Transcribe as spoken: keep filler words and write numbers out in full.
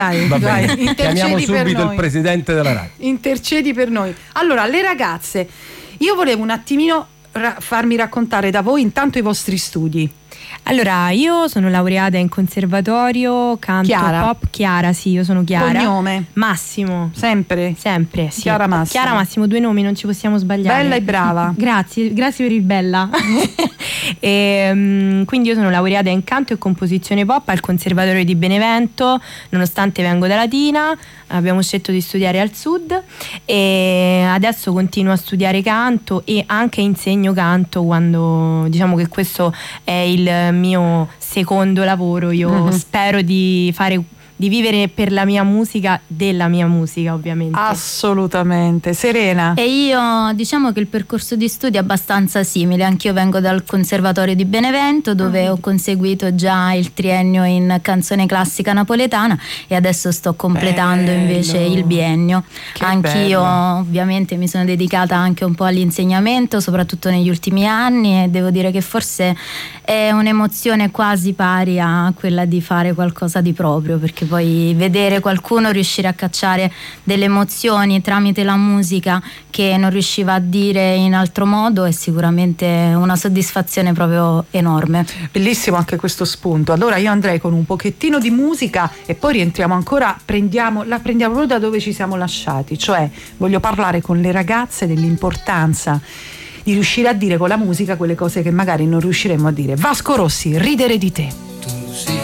Dai, Va dai, bene, intercedi chiamiamo per subito noi. il presidente della RAI. Intercedi per noi. Allora, le ragazze, io volevo un attimino ra- farmi raccontare da voi intanto i vostri studi. Allora, io sono laureata in conservatorio, canto Chiara. pop. Chiara, sì, io sono Chiara. Cognome? Massimo. Sempre? Sempre, sì. Chiara Massimo. Chiara Massimo, due nomi, non ci possiamo sbagliare. Bella e brava. Grazie, grazie per il bella. e, um, quindi io sono laureata in canto e composizione pop al Conservatorio di Benevento, nonostante vengo da Latina, abbiamo scelto di studiare al sud e adesso continuo a studiare canto e anche insegno canto quando, diciamo che questo è il mio secondo lavoro. Io Mhm. spero di fare di vivere per la mia musica, della mia musica ovviamente. Assolutamente. Serena? E io diciamo che il percorso di studio è abbastanza simile, anch'io vengo dal Conservatorio di Benevento dove ho conseguito già il triennio in canzone classica napoletana e adesso sto completando Bello. invece il biennio. Che Anch'io bello. ovviamente mi sono dedicata anche un po' all'insegnamento, soprattutto negli ultimi anni, e devo dire che forse è un'emozione quasi pari a quella di fare qualcosa di proprio, perché poi vedere qualcuno riuscire a cacciare delle emozioni tramite la musica che non riusciva a dire in altro modo è sicuramente una soddisfazione proprio enorme. Bellissimo anche questo spunto. Allora io andrei con un pochettino di musica e poi rientriamo ancora, prendiamo, la prendiamo proprio da dove ci siamo lasciati, cioè voglio parlare con le ragazze dell'importanza di riuscire a dire con la musica quelle cose che magari non riusciremmo a dire. Vasco Rossi, Ridere di te.